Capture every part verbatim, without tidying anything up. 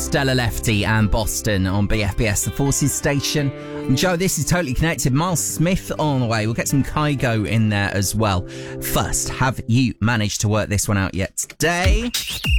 Stella Lefty and Boston on B F B S, the Forces station. And Joe, this is Totally Connected. Miles Smith on the way. We'll get some Kygo in there as well. First, have you managed to work this one out yet today?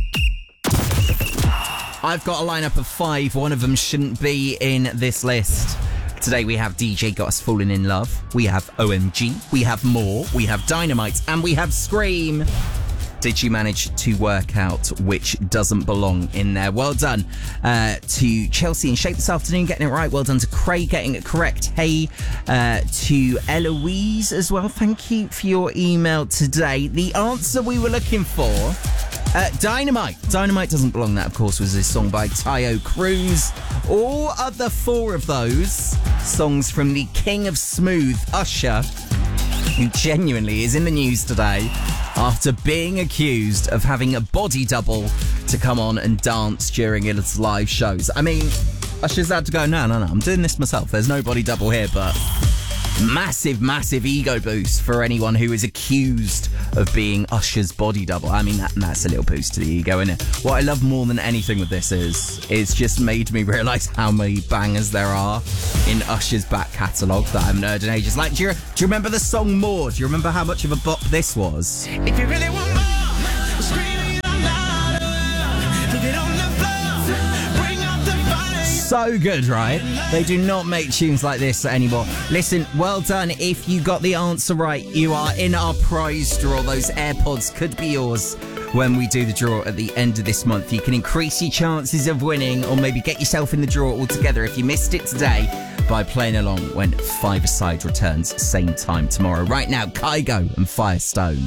I've got a lineup of five. One of them shouldn't be in this list. Today we have D J Got Us Falling in Love. We have O M G. We have More. We have Dynamite. And we have Scream. Did you manage to work out which doesn't belong in there? Well done uh, to Chelsea and Shape this afternoon, getting it right. Well done to Craig, getting it correct. Hey uh, to Eloise as well. Thank you for your email today. The answer we were looking for, uh, Dynamite. Dynamite doesn't belong. That, of course, was a song by Tayo Cruz. All other four of those songs from the King of Smooth, Usher, who genuinely is in the news today after being accused of having a body double to come on and dance during his live shows. I mean, Usher's had to go, no, no, no, I'm doing this myself. There's no body double here, but massive, massive ego boost for anyone who is accused of being Usher's body double. I mean, that, that's a little boost to the ego, isn't it? What I love more than anything with this is it's just made me realise how many bangers there are in Usher's back catalogue that I haven't heard in ages. Like, do you, do you remember the song More? Do you remember how much of a bop this was? If you really want more, scream it out louder. Leave it on the floor, bring out the fire. So good, right? They do not make tunes like this anymore. Listen, well done. If you got the answer right, you are in our prize draw. Those AirPods could be yours when we do the draw at the end of this month. You can increase your chances of winning or maybe get yourself in the draw altogether if you missed it today by playing along when Five Aside returns same time tomorrow. Right now, Kygo and Firestone.